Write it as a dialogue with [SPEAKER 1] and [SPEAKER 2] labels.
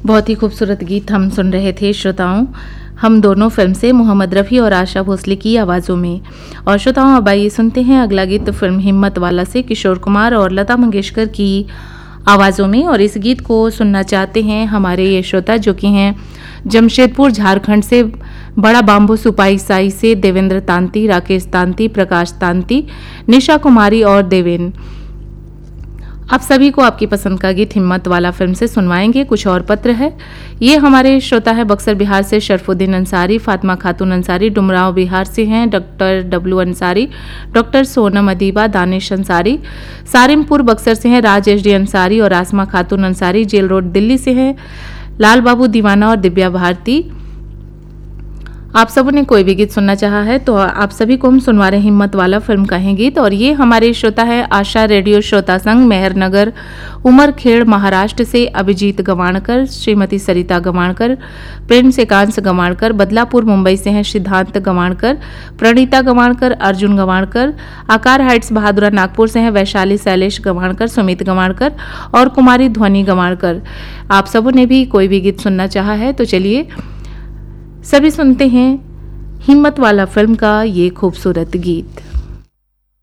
[SPEAKER 1] बहुत ही खूबसूरत गीत हम सुन रहे थे श्रोताओं, हम दोनों फिल्म से मोहम्मद रफ़ी और आशा भोसले की आवाज़ों में। और श्रोताओं, अब आइए सुनते हैं अगला गीत फिल्म हिम्मत वाला से किशोर कुमार और लता मंगेशकर की आवाज़ों में। और इस गीत को सुनना चाहते हैं हमारे ये श्रोता जो कि हैं जमशेदपुर झारखंड से, बड़ा बाम्बू सुपाई साई से देवेंद्र तांती, राकेश तांती, प्रकाश तांती, निशा कुमारी और देवेन। आप सभी को आपकी पसंद का गीत हिम्मत वाला फिल्म से सुनवाएंगे। कुछ और पत्र है, ये हमारे श्रोता है बक्सर बिहार से शरफुद्दीन अंसारी, फातिमा खातून अंसारी, डुमराव बिहार से हैं doctor W Ansari, doctor Sonam Adiba, Danish Ansari, Sarimpur Buxar से हैं राज एस डी अंसारी और आसमा खातून अंसारी, जेल रोड दिल्ली से हैं लाल बाबू दीवाना और दिव्या भारती। आप सबों ने कोई भी गीत सुनना चाहा है तो आप सभी को हम सुनवा रहे हिम्मत वाला फिल्म का है गीत। और ये हमारे श्रोता है आशा रेडियो श्रोता संघ मेहरनगर उमरखेड़ महाराष्ट्र से अभिजीत गवाणकर, श्रीमती सरिता गवाणकर, प्रिंस एकांश गवाणकर, बदलापुर मुंबई से हैं सिद्धांत गवाणकर, प्रणीता गवाणकर, अर्जुन गवाणकर, आकार हाइट्स बहादुरा नागपुर से हैं वैशाली शैलेश गवाणकर, सुमित गवाणकर और कुमारी ध्वनि गवाणकर। आप सबों ने भी कोई भी गीत सुनना चाहा है तो चलिए सभी सुनते हैं हिम्मत वाला फिल्म का ये खूबसूरत गीत।